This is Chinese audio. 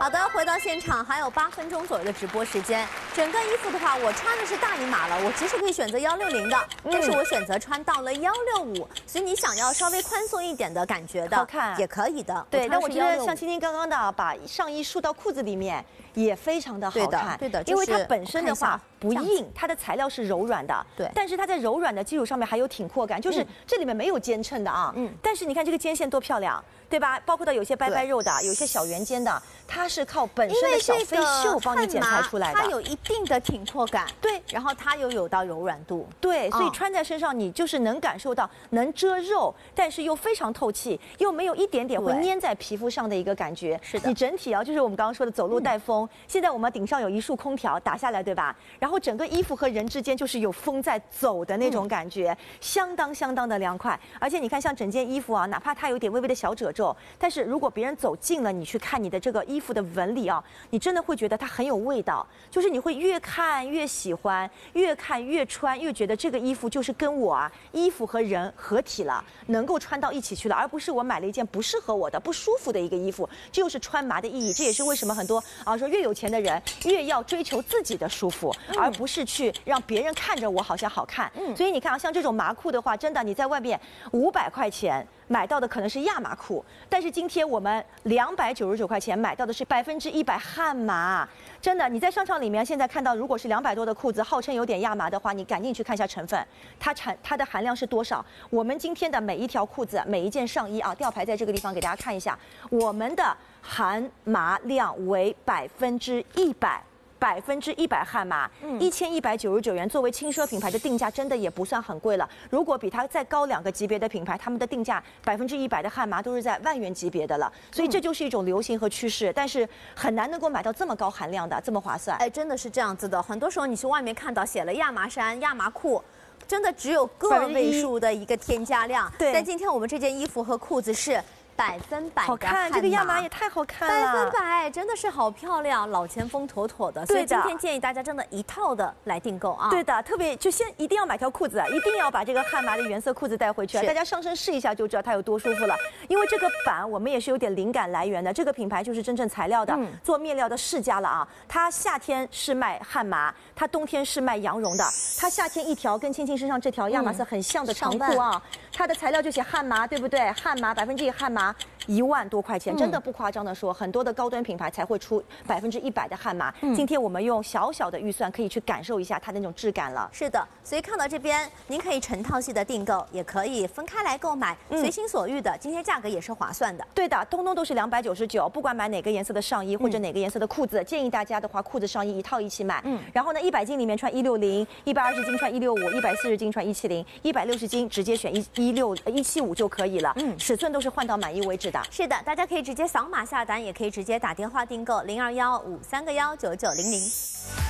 好的，回到现场，还有8分钟左右的直播时间。整个衣服的话，我穿的是大姨码了，我其实可以选择160的，但是我选择穿到了165，所以你想要稍微宽松一点的感觉的， 好看也可以的。 对，但我觉得像今青青刚刚的，把上衣束到裤子里面也非常的好看。 对的， 因为它本身的话不硬，它的材料是柔软的。 对， 但是它在柔软的基础上面还有挺阔感，就是这里面没有肩衬的啊。但是你看这个肩线多漂亮。 对吧？包括到有些掰掰肉的，有些小圆肩的，它是靠本身的小飞袖帮你剪裁出来的。 它有一定的挺阔感， 对， 然后它又有到柔软度， 对，所以穿在身上你就是能感受到能遮肉，但是又非常透气，又没有一点点会粘在皮肤上的一个感觉。 是的， 你整体啊，就是我们刚刚说的走路带风。现在我们顶上有一束空调打下来，对吧？然后整个衣服和人之间就是有风在走的那种感觉，相当的凉快。而且你看，像整件衣服啊，哪怕它有点微微的小褶皱。 但是如果别人走近了，你去看你的这个衣服的纹理啊，你真的会觉得它很有味道，就是你会越看越喜欢，越看越穿，越觉得这个衣服就是跟我啊衣服和人合体了，能够穿到一起去了，而不是我买了一件不适合我的、不舒服的一个衣服，这就是穿麻的意义。这也是为什么很多啊说越有钱的人越要追求自己的舒服，而不是去让别人看着我好像好看。所以你看啊，像这种麻裤的话，真的你在外面500块钱。 买到的可能是亚麻裤，但是今天我们299块钱买到的是100%汉麻，真的，你在商场里面现在看到，如果是200多的裤子，号称有点亚麻的话，你赶紧去看一下成分，它的含量是多少？我们今天的每一条裤子、每一件上衣啊，吊牌在这个地方给大家看一下，我们的含麻量为100%。100%汉麻，1199元，作为轻奢品牌的定价真的也不算很贵了。如果比它再高2个级别的品牌，他们的定价100%的汉麻都是在万元级别的了。所以这就是一种流行和趋势，但是很难能够买到这么高含量的，这么划算。 哎，真的是这样子的。很多时候你去外面看到写了亚麻衫、亚麻裤。 真的只有个位数的一个添加量， 对。 但今天我们这件衣服和裤子是100%的好看，这个亚麻也太好看了 ，100%真的是好漂亮，老前锋妥妥的。所以今天建议大家真的一套的来订购啊。 对的，特别就先一定要买条裤子，一定要把这个汉麻的原色裤子带回去，大家上身试一下就知道它有多舒服了。因为这个版我们也是有点灵感来源的，这个品牌就是真正材料的，做面料的世家了啊。它夏天是卖汉麻，它冬天是卖羊绒的。它夏天一条跟青青身上这条亚麻色很像的长裤啊，它的材料就写汉麻，对不对？汉麻1%汉麻，1万多块钱，真的不夸张的说，很多的高端品牌才会出100%的汉麻。今天我们用小小的预算可以去感受一下它的那种质感了。 是的，所以看到这边，您可以成套系的订购，也可以分开来购买，随心所欲的。今天价格也是划算的。 对的，通通都是299，不管买哪个颜色的上衣或者哪个颜色的裤子，建议大家的话，裤子上衣一套一起买。然后呢，100斤里面穿160，120斤穿165，140斤穿170，160斤直接选175就可以了。尺寸都是换到满意为止的。 是的，大家可以直接扫码下单，也可以直接打电话订购0215319900。